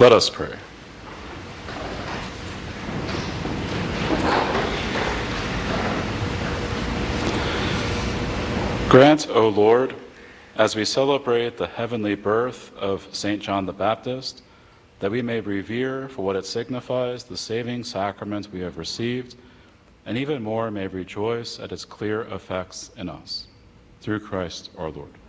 Let us pray. Grant, O Lord, as we celebrate the heavenly birth of St. John the Baptist, that we may revere for what it signifies the saving sacrament we have received, and even more may rejoice at its clear effects in us. Through Christ our Lord.